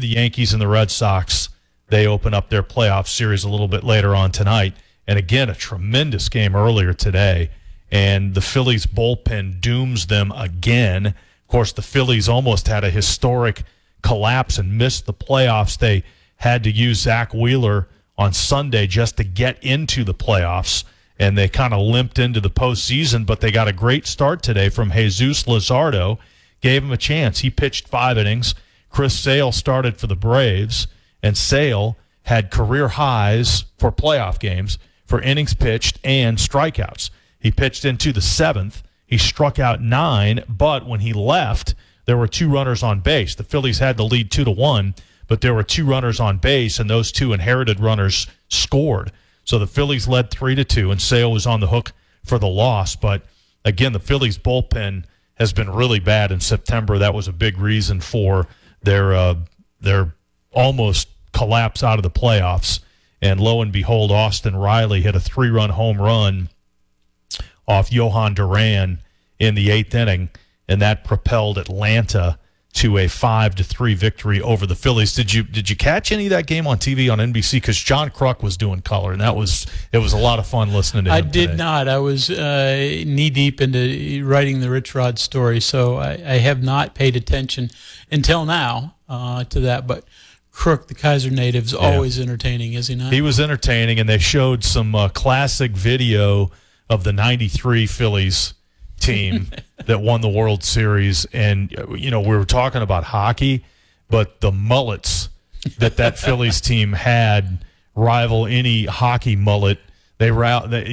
the Yankees and the Red Sox, they open up their playoff series a little bit later on tonight. And again, a tremendous game earlier today. And the Phillies bullpen dooms them again. Of course, the Phillies almost had a historic collapse and missed the playoffs. They had to use Zach Wheeler on Sunday just to get into the playoffs, and they kind of limped into the postseason, but they got a great start today from Jesus Luzardo. Gave him a chance. He pitched 5 innings. Chris Sale started for the Braves, and Sale had career highs for playoff games for innings pitched and strikeouts. He pitched into the 7th. He struck out 9, but when he left, there were 2 runners on base. The Phillies had the lead 2-1, but there were 2 runners on base, and those 2 inherited runners scored. So the Phillies led 3-2, and Sale was on the hook for the loss. But, again, the Phillies bullpen has been really bad in September. That was a big reason for their almost collapse out of the playoffs. And lo and behold, Austin Riley hit a 3-run home run off Johan Duran in the 8th inning, and that propelled Atlanta to a 5-3 victory over the Phillies. Did you catch any of that game on TV on NBC? Because John Kruk was doing color, and it was a lot of fun listening to him. I did not. I was knee deep into writing the Rich Rod story, so I have not paid attention until now to that. But Kruk, the Kaiser native, is always entertaining, is he not? He was entertaining, and they showed some classic video of the '93 Phillies team that won the World Series. And, we were talking about hockey, but the mullets that Phillies team had rival any hockey mullet. They rival the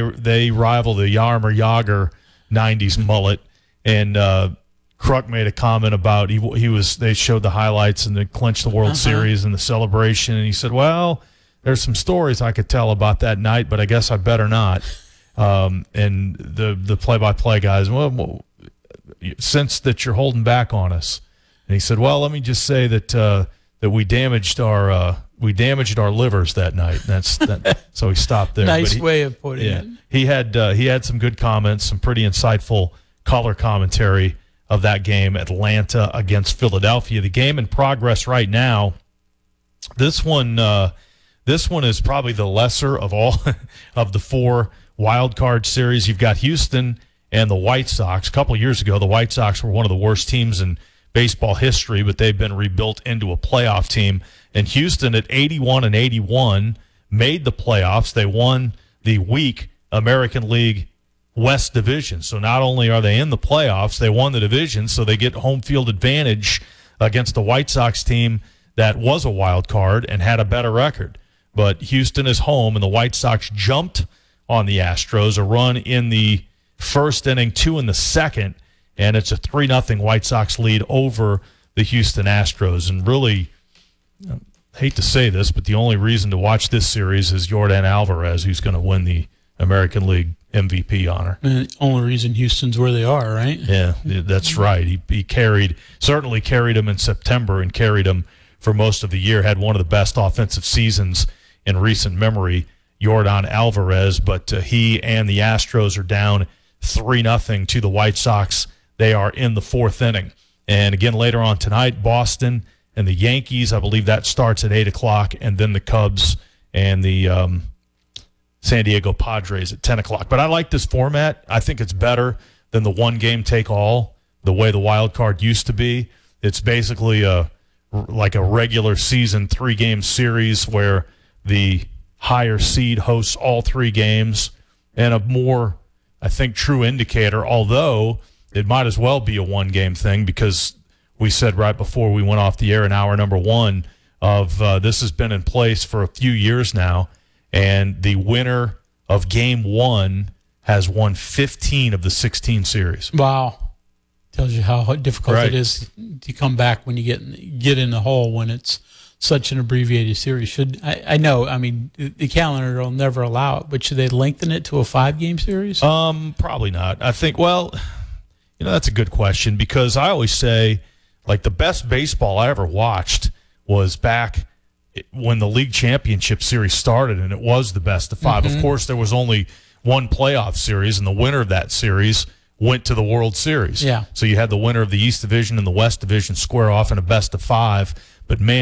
Jaromir Jagr 90s mullet. And Kruk made a comment about they showed the highlights and they clinched the World Series and the celebration. And he said, well, there's some stories I could tell about that night, but I guess I better not. And the play-by-play guys, well, since that you're holding back on us, and he said, well, let me just say that we damaged our livers that night. And so he stopped there. Nice way of putting it. He had some good comments, some pretty insightful color commentary of that game, Atlanta against Philadelphia. The game in progress right now. This one is probably the lesser of all of the 4 wild card series. You've got Houston and the White Sox. A couple of years ago, the White Sox were one of the worst teams in baseball history, but they've been rebuilt into a playoff team. And Houston at 81-81 made the playoffs. They won the weak American League West Division. So not only are they in the playoffs, they won the division, so they get home field advantage against the White Sox team that was a wild card and had a better record. But Houston is home, and the White Sox jumped on the Astros, a run in the first inning, 2 in the second, and it's a 3-0 White Sox lead over the Houston Astros. And really, I hate to say this, but the only reason to watch this series is Yordan Alvarez, who's going to win the American League MVP honor. And the only reason Houston's where they are, right? Yeah, that's right. He certainly carried them in September and carried them for most of the year, had one of the best offensive seasons in recent memory, Yordan Alvarez, but he and the Astros are down 3-0 to the White Sox. They are in the 4th inning. And again, later on tonight, Boston and the Yankees, I believe that starts at 8 o'clock, and then the Cubs and the San Diego Padres at 10 o'clock. But I like this format. I think it's better than the one-game take-all, the way the wild card used to be. It's basically like a regular season 3-game series where the higher seed hosts all 3 games, and a more, I think, true indicator, although it might as well be a one-game thing, because we said right before we went off the air in hour number 1 of this has been in place for a few years now, and the winner of game 1 has won 15 of the 16 series. Wow. Tells you how difficult it is to come back when you get in the hole when it's such an abbreviated series. I know, I mean, the calendar will never allow it, but should they lengthen it to a 5-game series? Probably not. I think, that's a good question, because I always say, like, the best baseball I ever watched was back when the league championship series started, and it was the best of 5. Of course, there was only one playoff series, and the winner of that series went to the World Series. Yeah. So you had the winner of the East Division and the West Division square off in a best of 5. But, man,